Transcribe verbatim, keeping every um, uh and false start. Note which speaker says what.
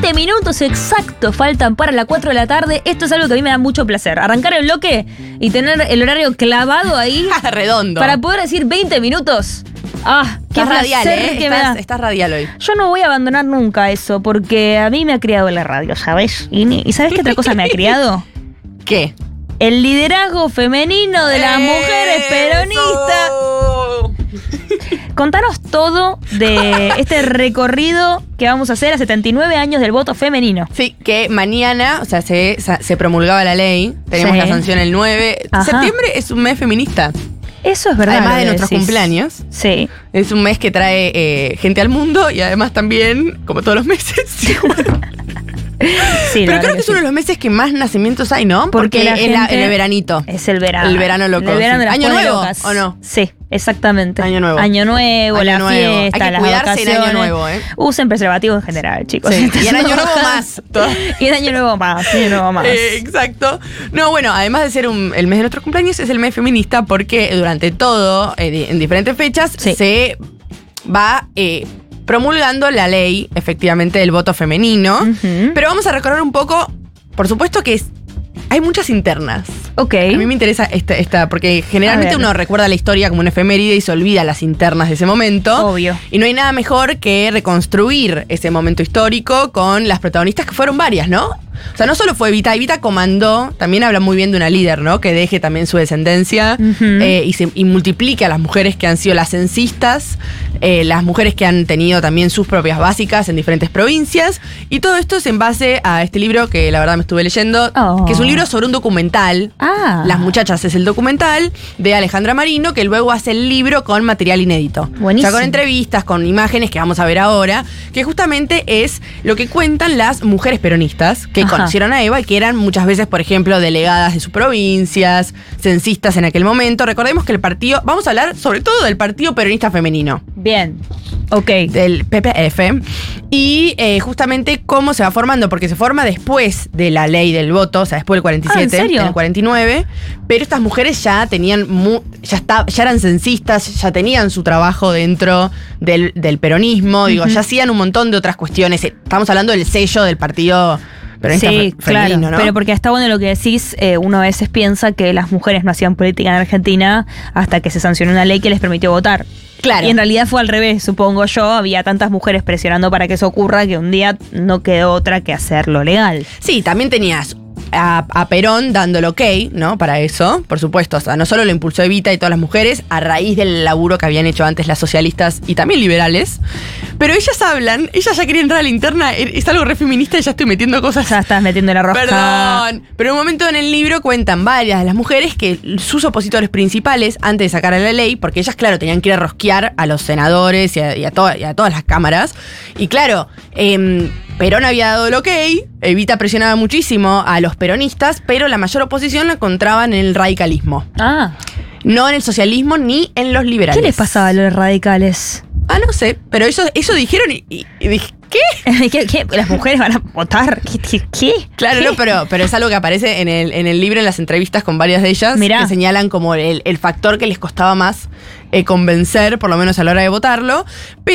Speaker 1: veinte minutos exactos faltan para las cuatro de la tarde. Esto es algo que a mí me da mucho placer. Arrancar el bloque y tener el horario clavado ahí.
Speaker 2: Redondo.
Speaker 1: Para poder decir veinte minutos. Ah, qué
Speaker 2: estás radial,
Speaker 1: placer
Speaker 2: ¿eh?
Speaker 1: que
Speaker 2: estás,
Speaker 1: me da.
Speaker 2: Estás radial hoy.
Speaker 1: Yo no voy a abandonar nunca eso, porque a mí me ha criado la radio, ¿sabes? ¿Y, ¿y sabes qué otra cosa me ha criado?
Speaker 2: ¿Qué?
Speaker 1: El liderazgo femenino de las mujeres peronistas. Contanos todo de este recorrido que vamos a hacer a setenta y nueve años del voto femenino.
Speaker 2: Sí, que mañana, o sea, se, se promulgaba la ley. Tenemos
Speaker 1: Sí.
Speaker 2: la sanción el nueve.
Speaker 1: Ajá.
Speaker 2: Septiembre es un mes feminista.
Speaker 1: Eso es verdad.
Speaker 2: Además
Speaker 1: lo
Speaker 2: de
Speaker 1: que
Speaker 2: nuestros
Speaker 1: decís.
Speaker 2: cumpleaños.
Speaker 1: Sí.
Speaker 2: Es un mes que trae eh, gente al mundo y además también, como todos los meses.
Speaker 1: Sí,
Speaker 2: Pero creo que es uno de los meses que más nacimientos hay, ¿no?
Speaker 1: Porque
Speaker 2: Porque
Speaker 1: la
Speaker 2: es la-
Speaker 1: gente-
Speaker 2: el veranito.
Speaker 1: Es el verano.
Speaker 2: El verano loco,
Speaker 1: El verano
Speaker 2: sí.
Speaker 1: de las
Speaker 2: ¿Año
Speaker 1: pone
Speaker 2: nuevo,
Speaker 1: locas.
Speaker 2: o no?
Speaker 1: Sí, exactamente.
Speaker 2: Año nuevo.
Speaker 1: Año nuevo,
Speaker 2: Año
Speaker 1: la
Speaker 2: nuevo.
Speaker 1: fiesta,
Speaker 2: Hay que
Speaker 1: las
Speaker 2: cuidarse en
Speaker 1: vacaciones.
Speaker 2: Año Nuevo, ¿eh?
Speaker 1: Usen preservativo en general, chicos.
Speaker 2: Sí.
Speaker 1: Estas
Speaker 2: Y en Año
Speaker 1: son
Speaker 2: Nuevo
Speaker 1: bajadas.
Speaker 2: más.
Speaker 1: Y en Año Nuevo más, Año Nuevo más.
Speaker 2: Eh, exacto. No, bueno, además de ser un- el mes de nuestros cumpleaños, es el mes feminista porque durante todo, eh, di- en diferentes fechas,
Speaker 1: Sí.
Speaker 2: se va eh, promulgando la ley, efectivamente, del voto femenino.
Speaker 1: Ujú.
Speaker 2: Pero vamos a recorrer un poco, por supuesto que es- hay muchas internas.
Speaker 1: Ok.
Speaker 2: A mí me interesa esta, esta porque generalmente
Speaker 1: A ver.
Speaker 2: uno recuerda la historia como una efeméride y se olvida las internas de ese momento.
Speaker 1: Obvio.
Speaker 2: Y no hay nada mejor que reconstruir ese momento histórico con las protagonistas que fueron varias, ¿no? O sea, no solo fue Evita, Evita comandó, también habla muy bien de una líder, ¿no? Que deje también su descendencia
Speaker 1: Ujú.
Speaker 2: eh, y, se, y multiplique a las mujeres que han sido las censistas, eh, las mujeres que han tenido también sus propias básicas en diferentes provincias. Y todo esto es en base a este libro que la verdad me estuve leyendo,
Speaker 1: Oh.
Speaker 2: que es un libro sobre un documental.
Speaker 1: Ah.
Speaker 2: Las muchachas es el documental de Alejandra Marino, que luego hace el libro con material inédito.
Speaker 1: Buenísimo.
Speaker 2: O sea, con entrevistas, con imágenes que vamos a ver ahora, que justamente es lo que cuentan las mujeres peronistas que
Speaker 1: Ajá.
Speaker 2: conocieron a Eva y que eran muchas veces, por ejemplo, delegadas de sus provincias, censistas en aquel momento. Recordemos que el partido, vamos a hablar sobre todo del Partido Peronista Femenino,
Speaker 1: Bien. Ok.
Speaker 2: del P P F, y eh, justamente cómo se va formando, porque se forma después de la ley del voto, o sea, después del cuarenta y siete,
Speaker 1: Ah, ¿en serio?
Speaker 2: el cuarenta y nueve, pero estas mujeres ya tenían, mu- ya, está, ya eran censistas, ya tenían su trabajo dentro del, del peronismo, digo,
Speaker 1: Ujú.
Speaker 2: ya hacían un montón de otras cuestiones. Estamos hablando del sello del partido peronista
Speaker 1: Sí,
Speaker 2: fe-
Speaker 1: claro,
Speaker 2: femenino, ¿no?
Speaker 1: pero porque está bueno lo que decís, eh, uno a veces piensa que las mujeres no hacían política en Argentina hasta que se sancionó una ley que les permitió votar.
Speaker 2: Claro.
Speaker 1: Y en realidad fue al revés, supongo yo, había tantas mujeres presionando para que eso ocurra que un día no quedó otra que hacerlo legal.
Speaker 2: Sí, también tenías a, a Perón dando el ok, ¿no? Para eso, por supuesto. O sea, no solo lo impulsó Evita y todas las mujeres, a raíz del laburo que habían hecho antes las socialistas y también liberales. Pero ellas hablan, ellas ya querían entrar a la interna, es algo re feminista y ya estoy metiendo cosas.
Speaker 1: Ya estás metiendo la rosca.
Speaker 2: Perdón. Pero en un momento en el libro cuentan varias de las mujeres que sus opositores principales, antes de sacar a la ley, porque ellas, claro, tenían que ir a rosquear a los senadores y a, y a, to- y a todas las cámaras. Y claro, em, Perón había dado el ok, Evita presionaba muchísimo a los peronistas, pero la mayor oposición la encontraban en el radicalismo.
Speaker 1: Ah,
Speaker 2: No en el socialismo ni en los liberales.
Speaker 1: ¿qué les pasaba a los radicales?
Speaker 2: Ah, no sé, pero eso, eso dijeron y, y- y dije, ¿qué?
Speaker 1: ¿Qué, qué? ¿Las mujeres van a votar? ¿Qué? qué, qué?
Speaker 2: Claro,
Speaker 1: ¿Qué?
Speaker 2: no, pero, pero es algo que aparece en el, en el libro, en las entrevistas con varias de ellas,
Speaker 1: Mirá.
Speaker 2: que señalan como el, el factor que les costaba más eh, convencer, por lo menos a la hora de votarlo. Pero